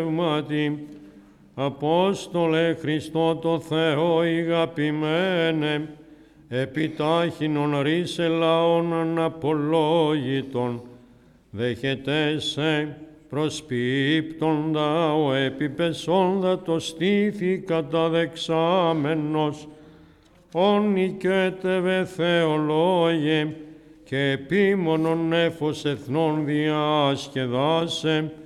πνεύματι, Απόστολε Χριστό το Θεό ηγαπημένε, επιτάχυνον ρίσε λαών αναπολόγητον, δέχεται σε προσπίπτοντα ο επιπεσόντα το στήθη καταδεξάμενος, όνικέτευε Θεολόγε, και επίμονον νέφος εθνών διάσκεδάσε,